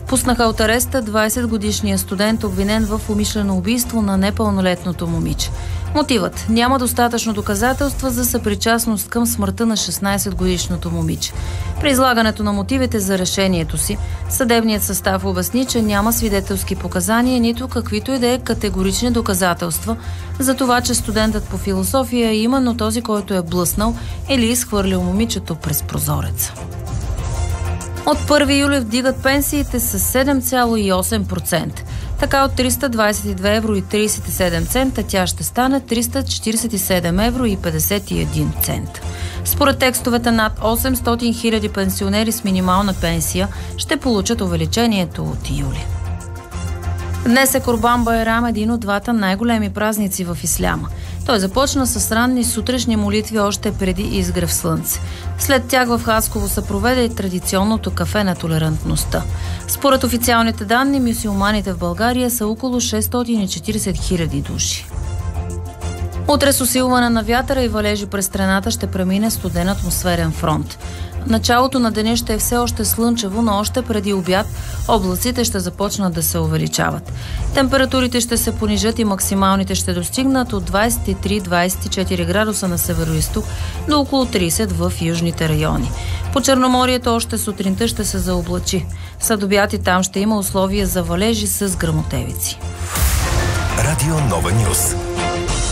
Пуснаха от ареста 20-годишния студент, обвинен в умишлено убийство на непълнолетното момиче. Мотивът: няма достатъчно доказателства за съпричастност към смъртта на 16-годишното момиче. При излагането на мотивите за решението си, съдебният състав обясни, че няма свидетелски показания, нито каквито и да е категорични доказателства за това, че студентът по философия е именно този, който е блъснал или изхвърлил момичето през прозореца. От 1 юли вдигат пенсиите с 7,8%. Така от 322 евро и 37 цента тя ще стане 347 евро и 51 цента. Според текстовете, над 800 000 пенсионери с минимална пенсия ще получат увеличението от юли. Днес е Курбан Байрам, един от двата най-големи празници в исляма. Той започна с ранни сутрешни молитви още преди изгрев слънце. След тях в Хасково се проведе и традиционното кафе на толерантността. Според официалните данни, мюсюлманите в България са около 640 000 души. Утре с усилване на вятъра и валежи през страната ще премине студен атмосферен фронт. Началото на деня ще е все още слънчево, но още преди обяд облаците ще започнат да се увеличават. Температурите ще се понижат и максималните ще достигнат от 23-24 градуса на североизток до около 30 в южните райони. По Черноморието още сутринта ще се заоблачи. След обяд и там ще има условия за валежи с гръмотевици. Радио Нова Нюз.